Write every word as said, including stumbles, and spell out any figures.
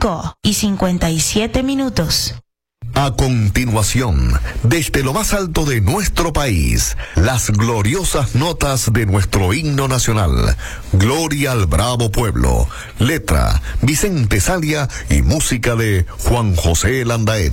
cinco y cincuenta y siete minutos. A continuación, desde lo más alto de nuestro país, las gloriosas notas de nuestro himno nacional. Gloria al bravo pueblo. Letra, Vicente Salia y música de Juan José Landaeta.